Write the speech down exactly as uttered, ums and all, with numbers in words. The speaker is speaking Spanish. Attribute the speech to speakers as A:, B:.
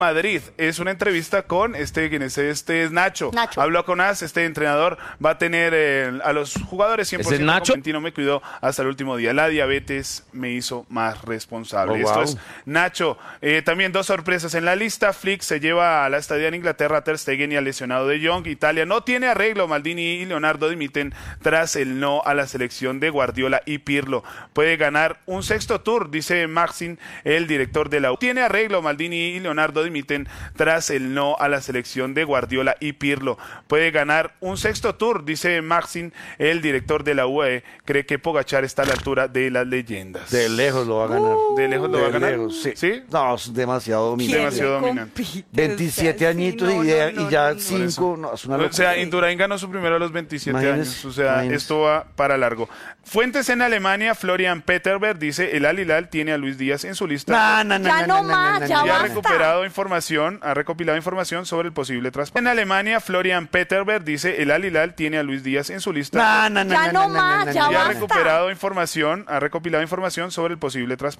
A: Madrid. Es una entrevista con este, quien es este es Nacho.
B: Nacho.
A: Habló con As, este entrenador va a tener eh, a los jugadores cien por ciento.
C: ¿Ese es Nacho?
A: Nacho me cuidó hasta el último día. La diabetes me hizo más responsable.
C: Oh,
A: Esto
C: wow.
A: es Nacho. Eh, también dos sorpresas en la lista. Flick se lleva a la estadía en Inglaterra a Ter Stegen y al lesionado de Jong. Italia no tiene arreglo. Maldini y Leonardo dimiten tras el no a la selección de Guardiola y Pirlo. Puede ganar un sexto tour, dice Maxim, el director de la U. Tiene arreglo. Maldini y Leonardo dimiten tras el no a la selección de Guardiola y Pirlo. Puede ganar un sexto tour, dice Maxim, el director de la U A E. Cree que Pogačar está a la altura de las leyendas.
C: De lejos lo va a ganar.
A: ¿De lejos lo
C: De
A: va a ganar?
C: lejos, sí.
A: ¿Sí?
C: No, es demasiado dominante.
A: Demasiado dominante.
C: veintisiete añitos y, de- y ya cinco. No, es una
A: O
C: locura.
A: sea, Indurain ganó su primero a los veintisiete
C: Imagínese,
A: años. O sea,
C: imagínese.
A: esto va para largo. Fuentes en Alemania, Florian Peterberg dice, el Al Hilal tiene a Luis Díaz en su lista.
C: No, no, no,
B: Ya no más, ya
A: Y ha
B: basta.
A: recuperado información, ha recopilado información sobre el posible traspaso. En Alemania, Florian Peterberg dice, el Al Hilal tiene a Luis Díaz en su lista.
C: No, no, no,
B: Ya no más, ya
A: Y ha
B: basta.
A: recuperado información, ha recopilado información sobre el posible traspaso.